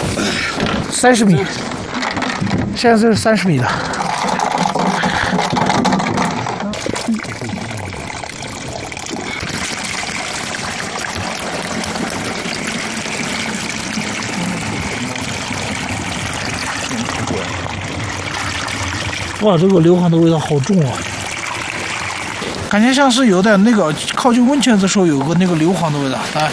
30米，现在是30米的。哇，这个硫磺的味道好重啊！感觉像是有点那个靠近温泉的时候有个那个硫磺的味道，来，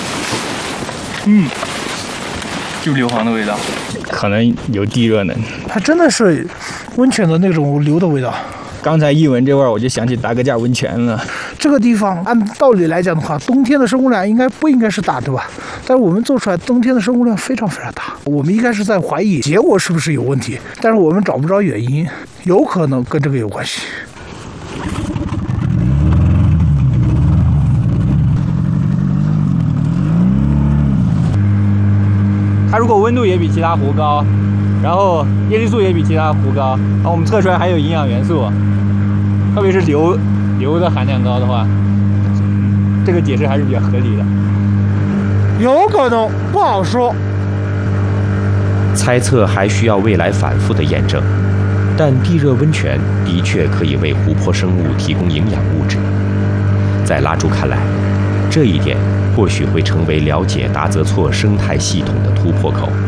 就硫磺的味道，可能有地热能。 它真的是温泉的那种硫的味道。 刚才一闻这味儿，我就想起达格架温泉了。 这个地方按道理来讲的话，冬天的生物量不应该是大，对吧？但是我们做出来冬天的生物量非常非常大。我们应该是在怀疑结果是不是有问题，但是我们找不着原因，有可能跟这个有关系。 它如果温度也比其他湖高，然后叶绿素也比其他湖高，然后我们测出来还有营养元素，特别是硫的含量高的话，这个解释还是比较合理的。 有可能，不好说。 猜测还需要未来反复的验证，但地热温泉的确可以为湖泊生物提供营养物质。在拉朱看来，这一点或许会成为了解达泽措生态系统的突破口。